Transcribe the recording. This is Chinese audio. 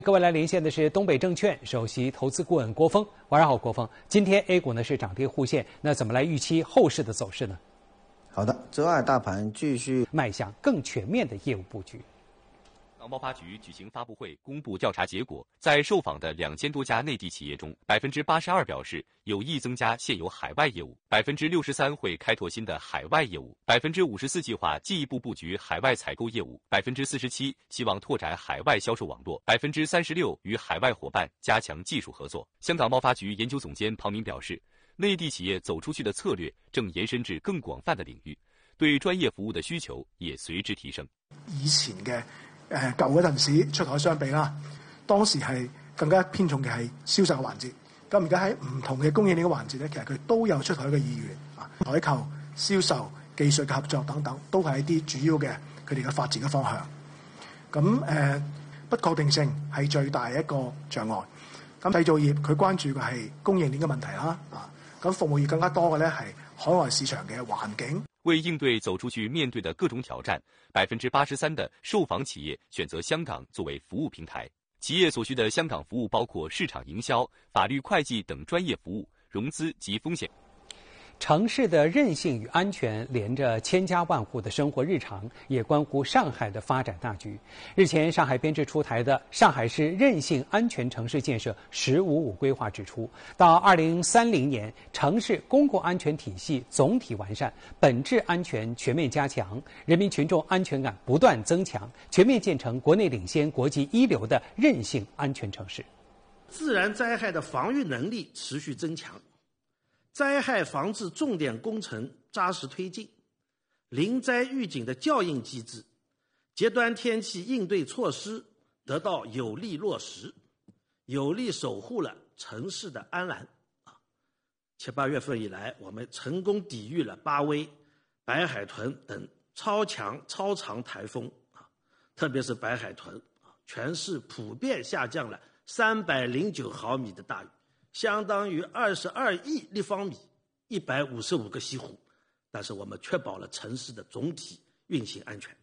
各位来连线的是东北证券首席投资顾问郭峰，晚上好，郭峰。今天 A 股呢是涨跌互现，那怎么来预期后市的走势呢？ 好的，周二大盘继续迈向更全面的业务布局。 贸发局举行发布会，公布调查结果，在受访的2000多家内地企业中，82%表示有意增加现有海外业务，63%会开拓新的海外业务，54%计划进一步布局海外采购业务，47%希望拓展海外销售网络，36%与海外伙伴加强技术合作。香港贸发局研究总监庞明表示，内地企业走出去的策略正延伸至更廣泛的領域，對專業服務的需求也隨之提升。 以前嘅舊嗰陣時出海相比啦，當時係更加偏重嘅係銷售嘅環節。咁而家喺唔同嘅供應鏈嘅環節咧，其實佢都有出海嘅意願啊，採購、銷售、技術嘅合作等等，都係一啲主要嘅佢哋嘅發展嘅方向。咁不確定性係最大一個障礙。咁製造業佢關注嘅係供應鏈嘅問題啦，咁服務業更加多嘅咧係海外市場嘅環境。 為應對走出去面對的各種挑戰，83%的受訪企業選擇香港作為服務平台。企業所需的香港服務包括市場營銷、法律會計等專業服務、融資及風險。 城市的韧性與安全連着千家萬戶的生活日常，也關乎上海的發展大局。日前，上海編制出台的《上海市韌性安全城市建設15+5》規劃指出，到2030年，城市公共安全體系總體完善，本質安全全面加強，人民群眾安全感不斷增強，全面建成國內領先、國際一流的韌性安全城市。 自然災害的防禦能力持續增強。災害防治重點工程扎實推進，臨災預警的校應機制、極端天氣應對措施得到有力落實，有力守護了城市的安然。7、8月份以來，我們成功抵禦了巴威、白海豚等超強超長颱風，特別是白海豚，全市普遍下降了309毫米的大雨，相當於22億立方米，155個西湖，但是我們確保了城市的總體運行安全。